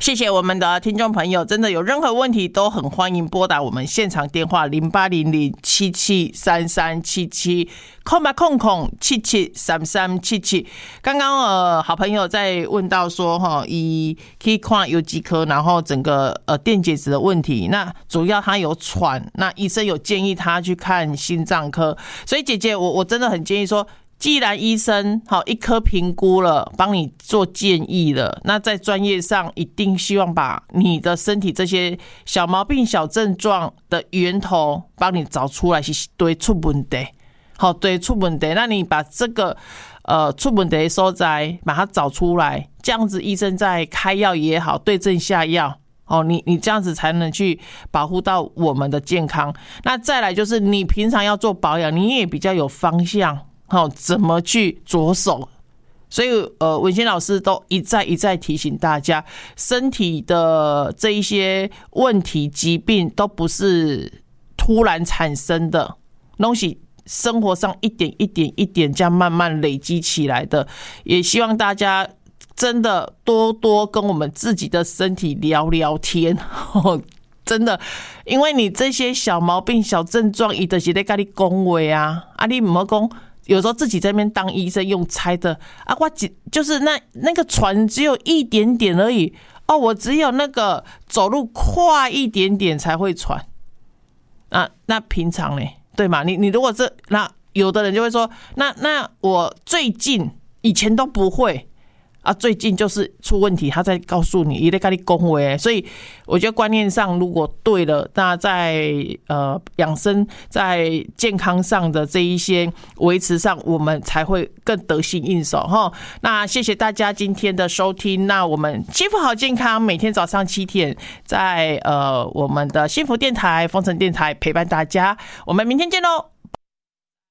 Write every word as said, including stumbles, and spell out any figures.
谢谢我们的听众朋友，真的有任何问题都很欢迎拨打我们现场电话零八零零七七三三七七空八空空七七三三七七。刚刚呃好朋友在问到说哈，以可以看有几颗，然后整个呃电解质的问题，那主要他有喘，那医生有建议他去看心脏科，所以姐姐我我真的很建议说。既然医生好一科评估了，帮你做建议了，那在专业上一定希望把你的身体这些小毛病、小症状的源头帮你找出来，是对出问题，好对出问题。那你把这个呃出问题的所在把它找出来，这样子医生在开药也好，对症下药。哦，你你这样子才能去保护到我们的健康。那再来就是你平常要做保养，你也比较有方向。好，怎么去着手？所以，呃，文心老师都一再一再提醒大家，身体的这一些问题、疾病都不是突然产生的，东西生活上一点一点一点这样慢慢累积起来的。也希望大家真的多多跟我们自己的身体聊聊天。真的，因为你这些小毛病、小症状，伊就是在跟你讲话啊，啊，你唔好讲。有时候自己在那边当医生用猜的啊，我就是那那个喘只有一点点而已哦，我只有那个走路快一点点才会喘啊，那平常呢，对吗？你你如果这那有的人就会说，那那我最近以前都不会啊，最近就是出问题，他在告诉你，也在跟你讲话，所以我觉得观念上如果对了，那在呃养生、在健康上的这一些维持上，我们才会更得心应手哈。那谢谢大家今天的收听，那我们幸福好健康每天早上七点在呃我们的幸福电台、丰城电台陪伴大家，我们明天见喽。